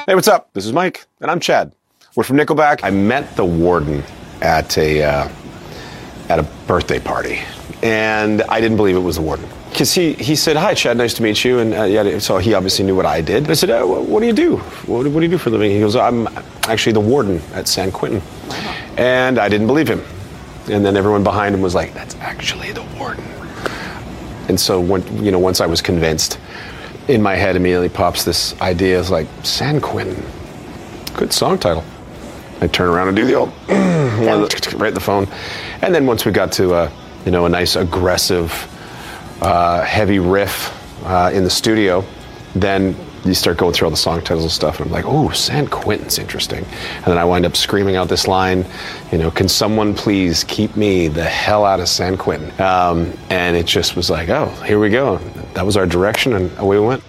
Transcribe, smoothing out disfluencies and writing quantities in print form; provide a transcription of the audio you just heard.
Hey, what's up? This is Mike, and I'm Chad. We're from Nickelback. I met the warden at a birthday party, and I didn't believe it was the warden. Because he said, "Hi, Chad, nice to meet you." And so he obviously knew what I did. And I said, "What do you do? What do you do for a living?" He goes, "I'm actually the warden at San Quentin." Wow. And I didn't believe him. And then everyone behind him was like, "That's actually the warden." And so once I was convinced, in my head immediately pops this idea of like, San Quentin, good song title. I turn around and do the old, right at the phone. And then once we got to a nice aggressive, heavy riff in the studio, then you start going through all the song titles and stuff, and I'm like, oh, San Quentin's interesting. And then I wind up screaming out this line, can someone please keep me the hell out of San Quentin? And it just was like, oh, here we go. That was our direction, and away we went.